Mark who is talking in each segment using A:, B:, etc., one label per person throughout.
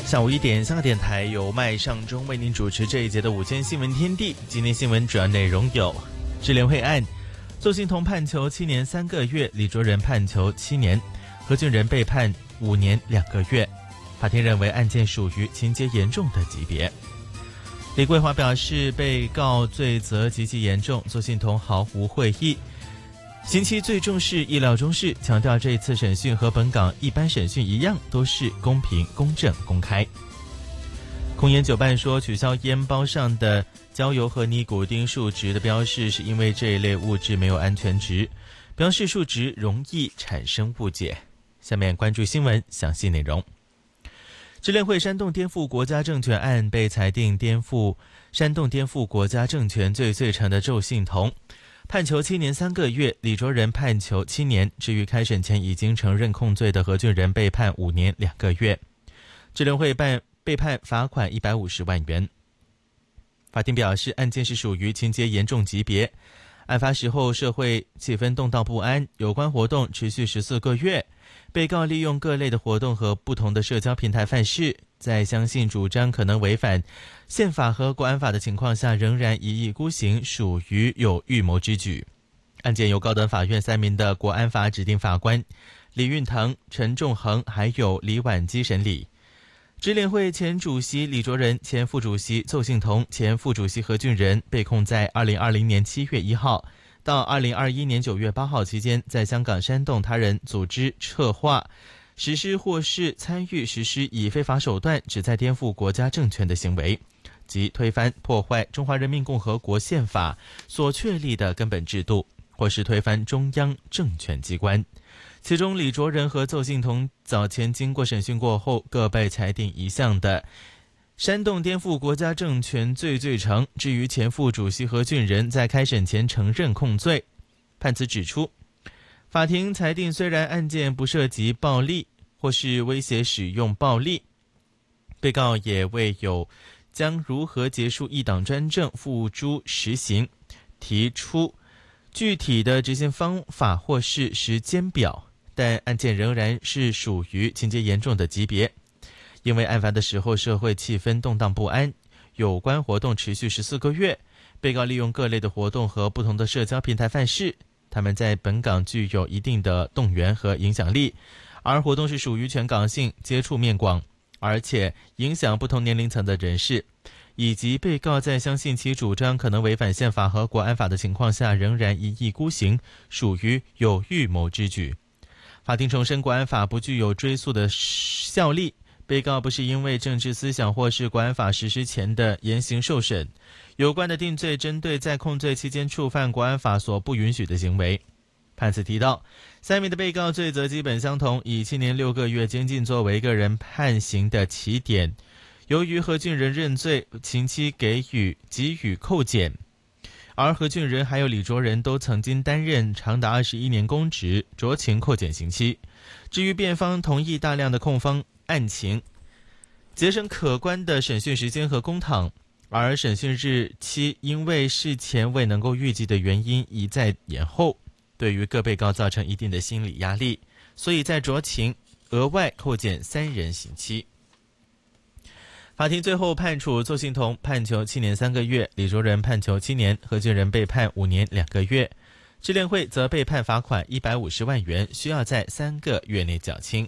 A: 下午1点，香港电台由麦尚中为您主持这一节的午间新闻天地。今天新闻主要内容有：支联会案，邹幸彤判囚7年3个月，李卓人判囚7年，何俊仁被判5年2个月。法庭认为案件属于情节严重的级别。李桂华表示，被告罪责极其严重，邹幸彤毫无悔意。刑期最重是意料中事，强调这次审讯和本港一般审讯一样，都是公平、公正、公开。控烟酒办说，取消烟包上的焦油和尼古丁数值的标示，是因为这一类物质没有安全值，标示数值容易产生误解。下面关注新闻详细内容。支联会煽动颠覆国家政权案被裁定煽动颠覆国家政权罪罪成的邹幸彤判囚7年3个月，李卓人判囚7年。至于开审前已经承认控罪的何俊仁被判5年2个月。支联会被判罚款150万元。法庭表示，案件是属于情节严重级别。案发时候社会气氛动荡不安，有关活动持续14个月。被告利用各类的活动和不同的社交平台犯事，在相信主张可能违反宪法和国安法的情况下，仍然一意孤行，属于有预谋之举。案件由高等法院3名的国安法指定法官李运腾、陈仲恒还有李婉基审理。支联会前主席李卓人、前副主席邹幸彤、前副主席何俊仁被控在2020年7月1号到2021年9月8号期间，在香港煽动他人组织、策划、实施或是参与实施以非法手段旨在颠覆国家政权的行为，即推翻、破坏中华人民共和国宪法所确立的根本制度，或是推翻中央政权机关。其中李卓人和邹幸彤早前经过审讯过后，各被裁定一项的煽动颠覆国家政权罪罪成。至于前副主席何俊仁在开审前承认控罪。判词指出，法庭裁定虽然案件不涉及暴力或是威胁使用暴力，被告也未有将如何结束一党专政付诸实行，提出具体的执行方法或是时间表，但案件仍然是属于情节严重的级别。因为案发的时候社会气氛动荡不安，有关活动持续14个月，被告利用各类的活动和不同的社交平台犯事，他们在本港具有一定的动员和影响力，而活动是属于全港性，接触面广，而且影响不同年龄层的人士，以及被告在相信其主张可能违反宪法和国安法的情况下，仍然一意孤行，属于有预谋之举。法庭重申，国安法不具有追诉的效力，被告不是因为政治思想或是国安法实施前的言行受审，有关的定罪针对在控罪期间触犯国安法所不允许的行为。判词提到，3名的被告罪责基本相同，以7年6个月监禁作为个人判刑的起点。由于何俊仁认罪，刑期给予扣减，而何俊仁还有李卓人都曾经担任长达21年公职，酌情扣减刑期。至于辩方同意大量的控方案情，节省可观的审讯时间和公帑，而审讯日期因为事前未能够预计的原因一再延后，对于各被告造成一定的心理压力，所以在酌情额外扣减3人刑期。法庭最后判处邹幸彤判囚7年3个月，李卓人判囚7年，何俊仁被判5年2个月。支联会则被判罚款150万元，需要在3个月内缴清。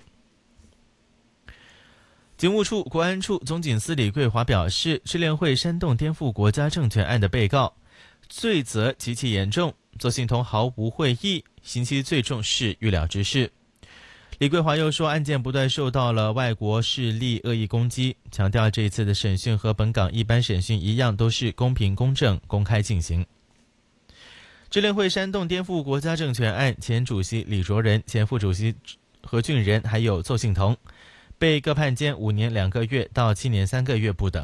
A: 警务处国安处总警司李桂华表示，支联会煽动颠覆国家政权案的被告罪责极其严重，邹幸彤毫无悔意，刑期最重是预料之事。李桂华又说，案件不断受到了外国势力恶意攻击，强调这一次的审讯和本港一般审讯一样，都是公平、公正、公开进行。支联会煽动颠覆国家政权案前主席李卓人、前副主席何俊仁还有邹幸彤被各判监5年2个月到7年3个月不等。